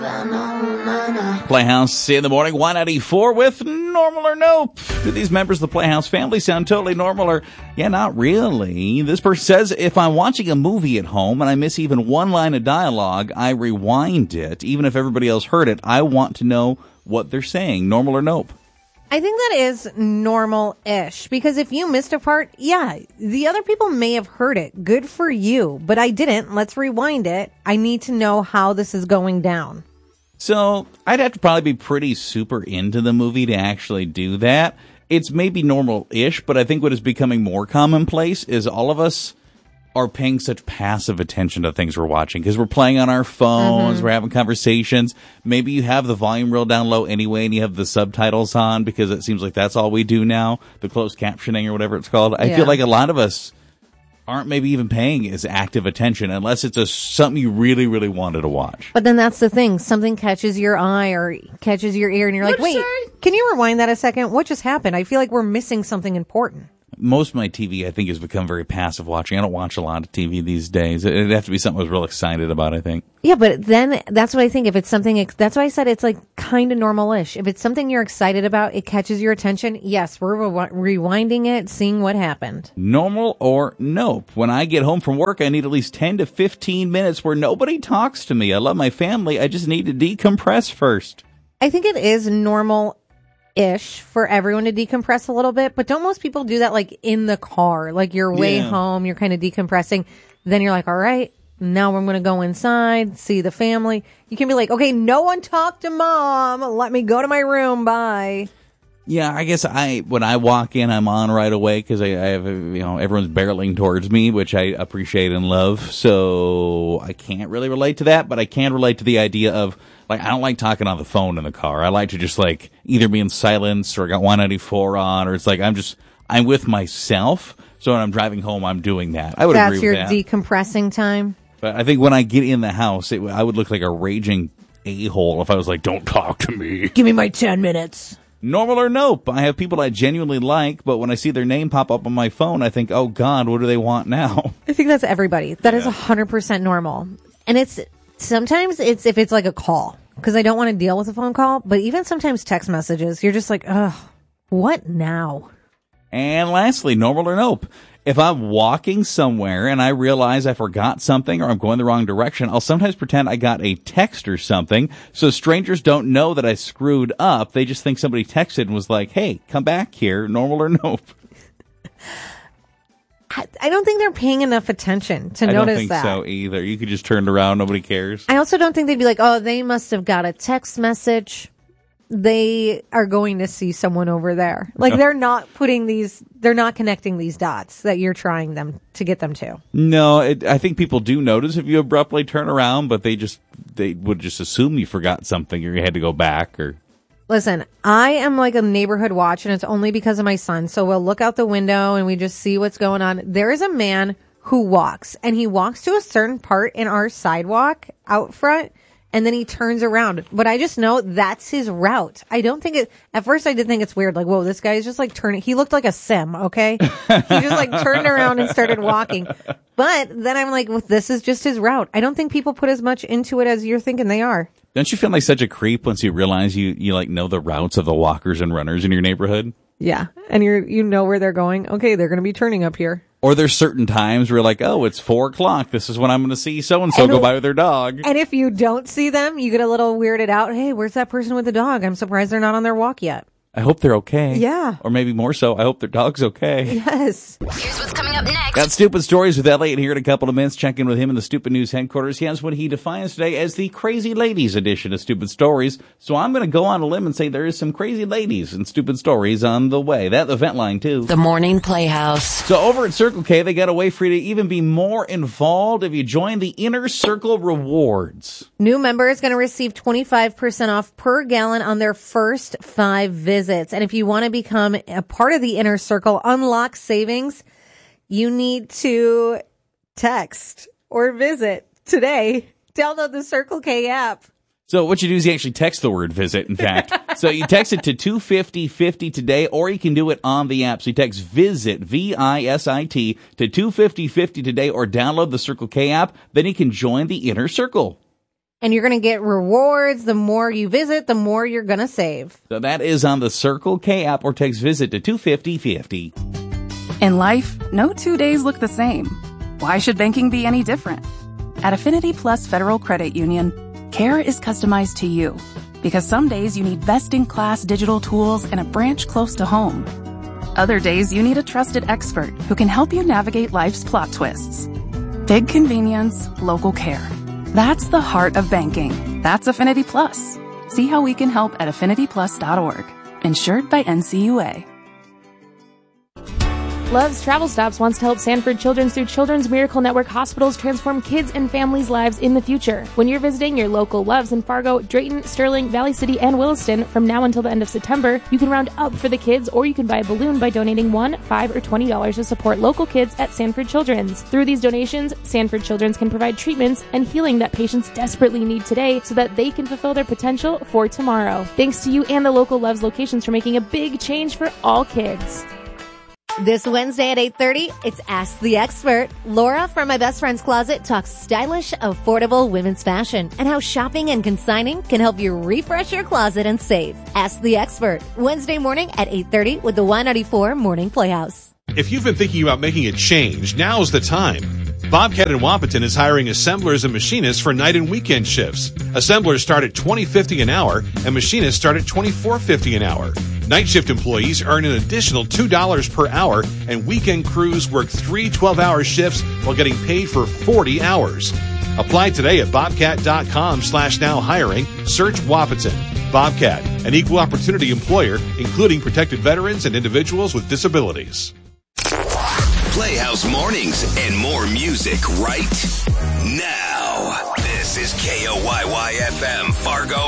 Playhouse in the morning, 194 with Normal or Nope. Do these members of the Playhouse family sound totally normal or, yeah, not really? This person says, if I'm watching a movie at home and I miss even one line of dialogue, I rewind it. Even if everybody else heard it, I want to know what they're saying. Normal or Nope? I think that is normal-ish, because if you missed a part, yeah, the other people may have heard it. Good for you, but I didn't. Let's rewind it. I need to know how this is going down. So I'd have to probably be pretty super into the movie to actually do that. It's maybe normal-ish, but I think what is becoming more commonplace is all of us are paying such passive attention to things we're watching because we're playing on our phones, we're having conversations. Maybe you have the volume real down low anyway and you have the subtitles on because it seems like that's all we do now, the closed captioning or whatever it's called. I feel like a lot of us aren't maybe even paying as active attention unless it's something you really, really wanted to watch. But then that's the thing. Something catches your eye or catches your ear and you're like, wait, can you rewind that a second? What just happened? I feel like we're missing something important. Most of my TV, I think, has become very passive watching. I don't watch a lot of TV these days. It'd have to be something I was real excited about, I think. Yeah, but then that's what I think. If it's something, that's why I said it's like kind of normal-ish. If it's something you're excited about, it catches your attention. Yes, we're rewinding it, seeing what happened. Normal or nope? When I get home from work, I need at least 10 to 15 minutes where nobody talks to me. I love my family. I just need to decompress first. I think it is normal-ish for everyone to decompress a little bit, but don't most people do that like in the car? Like you're way home, you're kind of decompressing. Then you're like, all right, now I'm going to go inside, see the family. You can be like, okay, no one talk to mom. Let me go to my room. Bye. Yeah, I guess when I walk in, I'm on right away because I have, everyone's barreling towards me, which I appreciate and love. So I can't really relate to that, but I can relate to the idea of, like, I don't like talking on the phone in the car. I like to just, like, either be in silence or I got 194 on, or it's like I'm with myself. So when I'm driving home, I'm doing that. I would agree with that. That's your decompressing time? But I think when I get in the house, I would look like a raging a-hole if I was like, don't talk to me. Give me my 10 minutes. Normal or nope? I have people I genuinely like, but when I see their name pop up on my phone, I think, oh, God, what do they want now? I think that's everybody. That is 100% normal. And sometimes if it's like a call, because I don't want to deal with a phone call, but even sometimes text messages, you're just like, ugh, what now? And lastly, normal or nope? If I'm walking somewhere and I realize I forgot something or I'm going the wrong direction, I'll sometimes pretend I got a text or something so strangers don't know that I screwed up. They just think somebody texted and was like, hey, come back here. Normal or nope? I don't think they're paying enough attention to notice that. I don't think so either. You could just turn around. Nobody cares. I also don't think they'd be like, oh, they must have got a text message. They are going to see someone over there. Like, they're not connecting these dots that you're trying them to get them to. No, I think people do notice if you abruptly turn around, but they would just assume you forgot something or you had to go back or. Listen, I am like a neighborhood watch, and it's only because of my son. So we'll look out the window and we just see what's going on. There is a man who walks, and he walks to a certain part in our sidewalk out front. And then he turns around. But I just know that's his route. I don't think at first I did think it's weird. Like, whoa, this guy is just like turning. He looked like a sim, okay? He just like turned around and started walking. But then I'm like, well, this is just his route. I don't think people put as much into it as you're thinking they are. Don't you feel like such a creep once you realize you like know the routes of the walkers and runners in your neighborhood? Yeah. And you know where they're going. Okay, they're going to be turning up here. Or there's certain times where you're like, oh, it's 4:00. This is when I'm going to see so-and-so go by with their dog. And if you don't see them, you get a little weirded out. Hey, where's that person with the dog? I'm surprised they're not on their walk yet. I hope they're okay. Yeah. Or maybe more so, I hope their dog's okay. Yes. Here's what's coming up next. Got Stupid Stories with Elliot here in a couple of minutes. Check in with him in the Stupid News headquarters. He has what he defines today as the Crazy Ladies edition of Stupid Stories. So I'm going to go on a limb and say there is some crazy ladies and stupid stories on the way. That event line, too. The Morning Playhouse. So over at Circle K, they got a way for you to even be more involved if you join the Inner Circle Rewards. New members going to receive 25% off per gallon on their first 5 visits. And if you want to become a part of the Inner Circle, unlock savings, you need to text or visit today. Download the Circle K app. So what you do is you actually text the word visit, in fact. So you text it to 25050 today, or you can do it on the app. So you text visit, V-I-S-I-T, to 25050 today, or download the Circle K app. Then you can join the Inner Circle. and you're going to get rewards. The more you visit, the more you're going to save. So that is on the Circle K app, or text visit to 25050. In life, no 2 days look the same. Why should banking be any different? At Affinity Plus Federal Credit Union, care is customized to you. Because some days you need best-in-class digital tools and a branch close to home. Other days you need a trusted expert who can help you navigate life's plot twists. Big convenience, local care. That's the heart of banking. That's Affinity Plus. See how we can help at affinityplus.org. Insured by NCUA. Love's Travel Stops wants to help Sanford Children's through Children's Miracle Network hospitals transform kids and families' lives in the future. When you're visiting your local Loves in Fargo, Drayton, Sterling, Valley City, and Williston from now until the end of September, you can round up for the kids, or you can buy a balloon by donating $1, $5, or $20 to support local kids at Sanford Children's. Through these donations, Sanford Children's can provide treatments and healing that patients desperately need today so that they can fulfill their potential for tomorrow. Thanks to you and the local Loves locations for making a big change for all kids. This Wednesday at 8:30, it's Ask the Expert. Laura from My Best Friend's Closet talks stylish, affordable women's fashion and how shopping and consigning can help you refresh your closet and save. Ask the Expert, Wednesday morning at 8:30 with the Y94 Morning Playhouse. If you've been thinking about making a change, now's the time. Bobcat in Wapaton is hiring assemblers and machinists for night and weekend shifts. Assemblers start at $20.50 an hour and machinists start at $24.50 an hour. Night shift employees earn an additional $2 per hour, and weekend crews work 3 12-hour shifts while getting paid for 40 hours. Apply today at bobcat.com/now hiring. Search Wapaton. Bobcat, an equal opportunity employer, including protected veterans and individuals with disabilities. Playhouse Mornings and more music right now. This is KOYY-FM Fargo,